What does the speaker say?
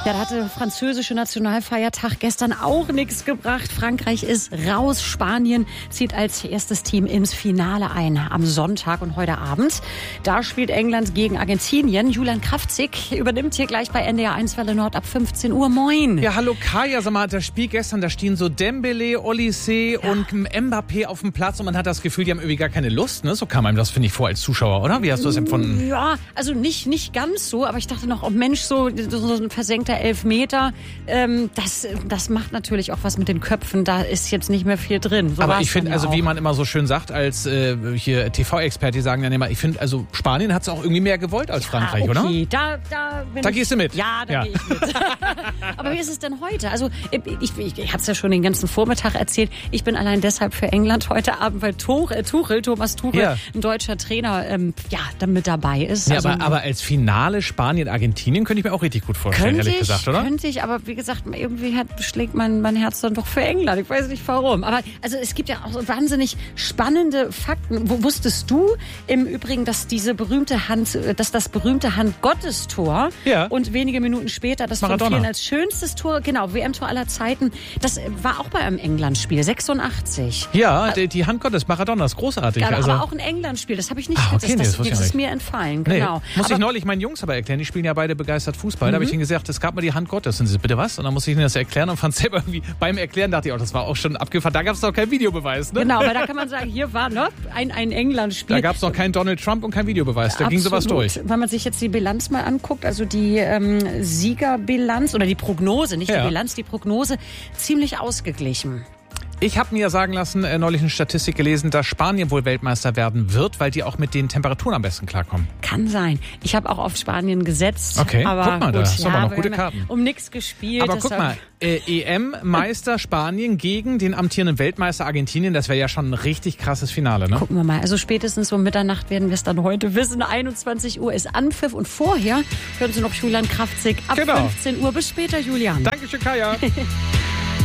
Ja, da hatte der französische Nationalfeiertag gestern auch nichts gebracht. Frankreich ist raus. Spanien zieht als erstes Team ins Finale ein am Sonntag und heute Abend. Da spielt England gegen Argentinien. Julian Kraftzig übernimmt hier gleich bei NDR 1 Welle Nord ab 15 Uhr. Moin. Ja, hallo Kaya, sag mal, das Spiel gestern, da stehen so Dembele, Olise und Mbappé auf dem Platz und man hat das Gefühl, die haben irgendwie gar keine Lust, ne? So kam einem das, finde ich, vor als Zuschauer, oder? Wie hast du das empfunden? Ja, also nicht ganz so, aber ich dachte noch, oh Mensch, so ein versenkter Elfmeter, das macht natürlich auch was mit den Köpfen, da ist jetzt nicht mehr viel drin. So aber ich finde, ja also auch. wie man immer so schön sagt, als hier TV-Experte, die sagen dann immer, ich finde, also Spanien hat es auch irgendwie mehr gewollt als Frankreich, oder? Okay, da gehst du mit? Ja, da gehe ich mit. Aber wie ist es denn heute? Also ich habe es ja schon den ganzen Vormittag erzählt, ich bin allein deshalb für England heute Abend, weil Thomas Tuchel, ein deutscher Trainer, dann mit dabei ist. Ja, also, aber als Finale Spanien-Argentinien könnte ich mir auch richtig gut vorstellen, ehrlich gesagt, oder? Könnte ich, aber wie gesagt, irgendwie schlägt mein Herz dann doch für England. Ich weiß nicht warum. Aber also es gibt ja auch so wahnsinnig spannende Fakten. Wusstest du im Übrigen, dass das berühmte Hand-Gottes-Tor und wenige Minuten später das von vielen als schönstes Tor, genau, WM-Tor aller Zeiten, das war auch bei einem England-Spiel, 86. Ja, die Hand Gottes, Maradona, ist großartig. Ja, also aber auch ein England-Spiel, das habe ich nicht okay, das wusste ich ist nicht. mir entfallen, genau. Nee, muss ich neulich meinen Jungs aber erklären, die spielen ja beide begeistert Fußball. Da habe ich ihnen gesagt, es gab mal die Hand Gottes. Und sie so, bitte was? Und dann musste ich ihnen das erklären und fand selber irgendwie, beim Erklären dachte ich, das war auch schon abgefahren. Da gab es doch keinen Videobeweis, ne? Genau, weil da kann man sagen, hier war ein England-Spiel. Da gab es noch keinen Donald Trump und keinen Videobeweis. Da ging sowas durch. Wenn man sich jetzt die Bilanz mal anguckt, also die Siegerbilanz oder die Prognose, nicht die Bilanz, die Prognose, ziemlich ausgeglichen. Ich habe mir sagen lassen, neulich eine Statistik gelesen, dass Spanien wohl Weltmeister werden wird, weil die auch mit den Temperaturen am besten klarkommen. Kann sein. Ich habe auch auf Spanien gesetzt. Okay, aber guck mal, da hast du aber noch gute wir Karten. Um nichts gespielt. Aber guck mal, EM-Meister Spanien gegen den amtierenden Weltmeister Argentinien, das wäre ja schon ein richtig krasses Finale, ne? Gucken wir mal. Also spätestens um Mitternacht werden wir es dann heute wissen. 21 Uhr ist Anpfiff und vorher hören Sie noch Julian Kraftzig ab 15 Uhr. Bis später, Julian. Dankeschön, Kaya.